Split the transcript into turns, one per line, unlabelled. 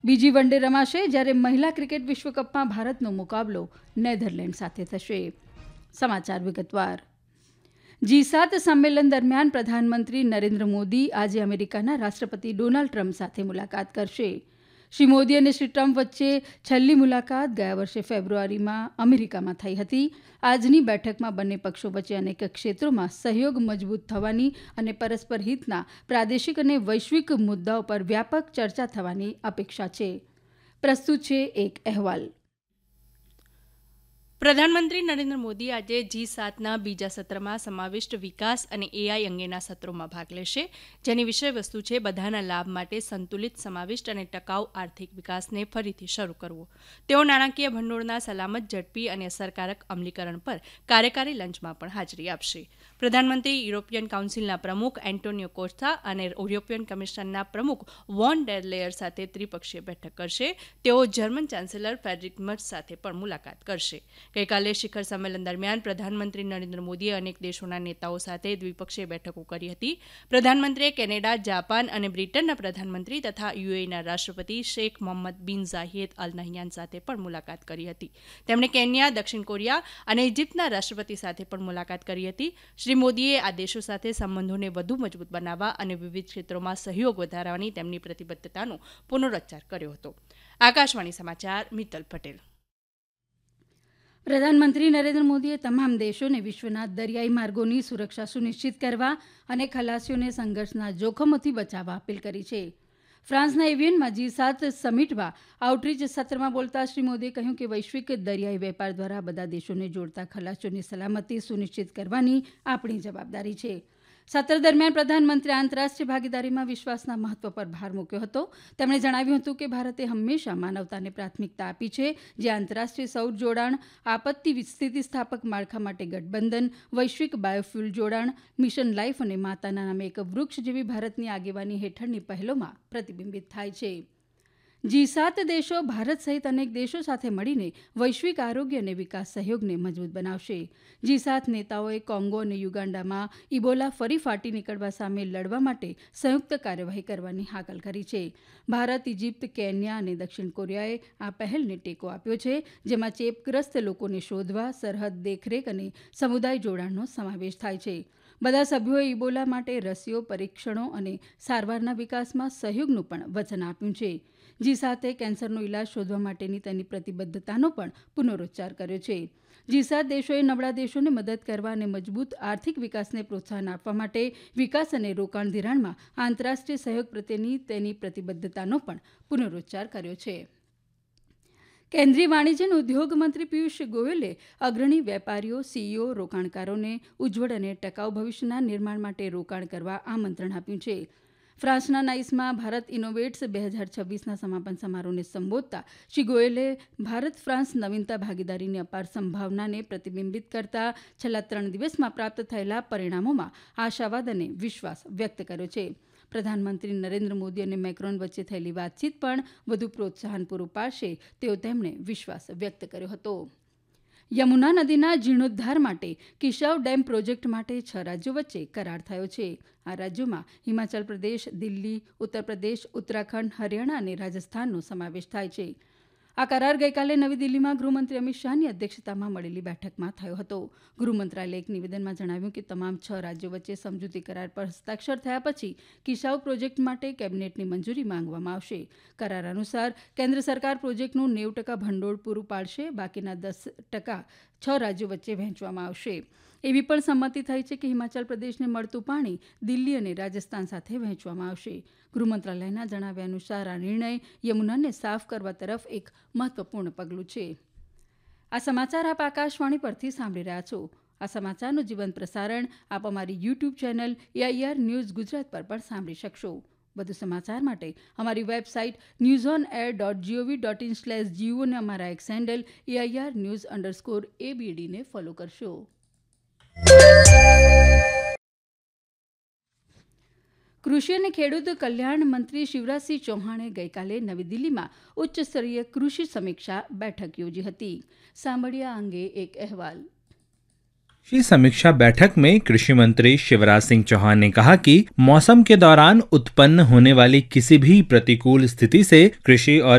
બીજી one day રમાશે, જ્યારે મહિલા ક્રિકેટ વિશ્વકપમાં ભારતનો મુકાબલો નેધરલેન્ડ સાથે થશે. સમાચાર વિગતવાર. G7 સંમેલન દરમિયાન પ્રધાનમંત્રી નરેન્દ્ર મોદી આજે અમેરિકાના રાષ્ટ્રપતિ ડોનાલ્ડ ટ્રમ્પ સાથે મુલાકાત કરશે. શ્રી મોદી અને શ્રી ટ્રમ્પ વચ્ચે છેલ્લી મુલાકાત ગયા વર્ષે ફેબ્રુઆરીમાં અમેરિકામાં થઈ હતી. આજની બેઠકમાં બંને પક્ષો વચ્ચે અનેક ક્ષેત્રોમાં સહયોગ મજબૂત થવાની અને પરસ્પર હિતના પ્રાદેશિક અને વૈશ્વિક મુદ્દાઓ પર વ્યાપક ચર્ચા થવાની અપેક્ષા છે. પ્રસ્તુત છે એક અહેવાલ.
પ્રધાનમંત્રી નરેન્દ્ર મોદી આજે G7ના બીજા સત્રમાં સમાવિષ્ટ વિકાસ અને AI અંગેના સત્રોમાં ભાગ લેશે, જેની વિષયવસ્તુ છે બધાના લાભ માટે સંતુલિત, સમાવિષ્ટ અને ટકાઉ આર્થિક વિકાસને ફરીથી શરૂ કરવો. તેઓ નાણાકીય ભંડોળના સલામત, ઝડપી અને અસરકારક અમલીકરણ પર કાર્યકારી લંચમાં પણ હાજરી આપશે. પ્રધાનમંત્રી યુરોપિયન કાઉન્સિલના પ્રમુખ એન્ટોનિયો કોસ્ટા અને યુરોપિયન કમિશનના પ્રમુખ વોન ડેર લેયર સાથે ત્રિપક્ષીય બેઠક કરશે. તેઓ જર્મન ચાન્સેલર ફ્રેડરિક મર્ચ સાથે પણ મુલાકાત કરશે. ગઈકાલે શિખર સંમેલન દરમિયાન પ્રધાનમંત્રી નરેન્દ્ર મોદીએ અનેક દેશોના નેતાઓ સાથે દ્વિપક્ષીય બેઠકો કરી હતી. પ્રધાનમંત્રીએ કેનેડા, જાપાન અને બ્રિટનના પ્રધાનમંત્રી તથા UAEના રાષ્ટ્રપતિ શેખ મોહમ્મદ બિન ઝાયેદ અલ નહયાન સાથે પણ મુલાકાત કરી હતી. તેમણે કેન્યા, દક્ષિણ કોરિયા અને ઇજિપ્તના રાષ્ટ્રપતિ સાથે પણ મુલાકાત કરી હતી. શ્રી મોદીએ આ દેશો સાથે સંબંધોને વધુ મજબૂત બનાવવા અને વિવિધ ક્ષેત્રોમાં સહયોગ વધારવાની તેમની પ્રતિબદ્ધતાનો પુનરોચ્ચાર કર્યો હતો. આકાશવાણી સમાચાર, મિત્તલ પટેલ.
પ્રધાનમંત્રી નરેન્દ્ર મોદીએ તમામ દેશોને વિશ્વના દરિયાઈ માર્ગોની સુરક્ષા સુનિશ્ચિત કરવા અને ખલાસીઓને સંઘર્ષના જોખમોથી બચાવવા અપીલ કરી છે. ફ્રાન્સના એવિયનમાં G7 સમિટમાં આઉટરીચ સત્રમાં બોલતા શ્રી મોદીએ કહ્યું કે વૈશ્વિક દરિયાઈ વેપાર દ્વારા બધા દેશોને જોડતા ખલાસીઓની સલામતી સુનિશ્ચિત કરવાની આપણી જવાબદારી છે. સત્ર દરમિયાન પ્રધાનમંત્રીએ આંતરરાષ્ટ્રીય ભાગીદારીમાં વિશ્વાસના મહત્વ પર ભાર મૂક્યો હતો. તેમણે જણાવ્યું હતું કે ભારતે હંમેશા માનવતાને પ્રાથમિકતા આપી છે, જે આંતરરાષ્ટ્રીય સૌર જોડાણ, આપત્તિ સ્થિતિસ્થાપક માળખા માટે ગઠબંધન, વૈશ્વિક બાયોફ્યુલ જોડાણ, મિશન લાઇફ અને માતાના નામે એક વૃક્ષ જેવી ભારતની આગેવાની હેઠળની પહેલોમાં પ્રતિબિંબિત થાય છે. G7 દેશો ભારત સહિત અનેક દેશો સાથે મળીને વૈશ્વિક આરોગ્ય અને વિકાસ સહયોગને મજબૂત બનાવશે. G7 નેતાઓએ કોંગો અને યુગાન્ડામાં ઇબોલા ફરી ફાટી નીકળવા સામે લડવા માટે સંયુક્ત કાર્યવાહી કરવાની હાકલ કરી છે. ભારત, ઇજિપ્ત, કેન્યા અને દક્ષિણ કોરિયાએ આ પહેલને ટેકો આપ્યો છે, જેમાં ચેપગ્રસ્ત લોકોને શોધવા, સરહદ દેખરેખ અને સમુદાય જોડાણનો સમાવેશ થાય છે. બધા સભ્યોએ ઇબોલા માટે રસીઓ, પરીક્ષણો અને સારવારના વિકાસમાં સહયોગનું પણ વચન આપ્યું છે. G7એ કેન્સરનો ઇલાજ શોધવા માટેની તેની પ્રતિબદ્ધતાનો પણ પુનરોચ્ચાર કર્યો છે. G7 દેશોએ નબળા દેશોને મદદ કરવા અને મજબૂત આર્થિક વિકાસને પ્રોત્સાહન આપવા માટે વિકાસ અને રોકાણ ધિરાણમાં આંતરરાષ્ટ્રીય સહયોગ પ્રત્યેની તેની પ્રતિબદ્ધતાનો પણ પુનરોચ્ચાર કર્યો છે. કેન્દ્રીય વાણિજ્ય અને ઉદ્યોગ મંત્રી પિયુષ ગોયલે અગ્રણી વેપારીઓ, CEO, રોકાણકારોને ઉજ્જવળ અને ટકાઉ ભવિષ્યના નિર્માણ માટે રોકાણ કરવા આમંત્રણ આપ્યું છે. ફ્રાન્સના નાઇસમાં ભારત ઇનોવેટ્સ 2026ના સમાપન સમારોહને સંબોધતા શ્રી ગોયલે ભારત ફ્રાન્સ નવીનતા ભાગીદારીની અપાર સંભાવનાને પ્રતિબિંબિત કરતા છેલ્લા 3 દિવસમાં પ્રાપ્ત થયેલા પરિણામોમાં આશાવાદ અને વિશ્વાસ વ્યક્ત કર્યો છે. પ્રધાનમંત્રી નરેન્દ્ર મોદી અને મેક્રોન વચ્ચે થયેલી વાતચીત પણ વધુ પ્રોત્સાહન પૂરું પાડશે તેવો તેમણે વિશ્વાસ વ્યક્ત કર્યો હતો. યમુના નદીના જીર્ણોદ્ધાર માટે કિશાઉ ડેમ પ્રોજેક્ટ માટે 6 રાજ્યો વચ્ચે કરાર થયો છે. આ રાજ્યોમાં હિમાચલ પ્રદેશ, દિલ્હી, ઉત્તર પ્રદેશ, ઉત્તરાખંડ, હરિયાણા અને રાજસ્થાનનો સમાવેશ થાય છે. આ કરાર ગઈકાલે નવી દિલ્હીમાં ગૃહમંત્રી અમિત શાહની અધ્યક્ષતામાં મળેલી બેઠકમાં થયો હતો. ગૃહ મંત્રાલયે એક નિવેદનમાં જણાવ્યું કે તમામ 6 રાજ્યો વચ્ચે સમજૂતી કરાર પર હસ્તાક્ષર થયા પછી કિશાઉ પ્રોજેક્ટ માટે કેબિનેટની મંજૂરી માંગવામાં આવશે. કરાર અનુસાર કેન્દ્ર સરકાર પ્રોજેક્ટનું 90% ભંડોળ પૂરું પાડશે, બાકીના 10% 6 રાજ્યો વચ્ચે વહેંચવામાં આવશે. એવી પણ સંમતિ થઈ છે કે હિમાચલ પ્રદેશને મળતું પાણી દિલ્હી અને રાજસ્થાન સાથે વહેંચવામાં આવશે. ગૃહ મંત્રાલયના જણાવ્યા અનુસાર આ નિર્ણય યમુનાને સાફ કરવા તરફ એક મહત્વપૂર્ણ પગલું છે. આ સમાચાર આપ આકાશવાણી પરથી સાંભળી રહ્યા છો. આ સમાચારનું જીવંત પ્રસારણ આપ અમારી YouTube channel AIR news Gujarat પર પણ સાંભળી શકશો. વધુ સમાચાર માટે અમારી વેબસાઇટ newsonair.gov.in/geo અને અમારા એક્સ હેન્ડલ AIR_news_ABD ને ફોલો કરશો. કૃષિ અને ખેડૂત કલ્યાણ મંત્રી શિવરાજસિંહ ચૌહાણે ગઈકાલે નવી દિલ્હીમાં ઉચ્ચસ્તરીય કૃષિ સમીક્ષા બેઠક યોજી હતી. સાંભળીએ આ અંગે એક અહેવાલ.
कृषि समीक्षा बैठक में कृषि मंत्री शिवराज सिंह चौहान ने कहा कि मौसम के दौरान उत्पन्न होने वाली किसी भी प्रतिकूल स्थिति से कृषि और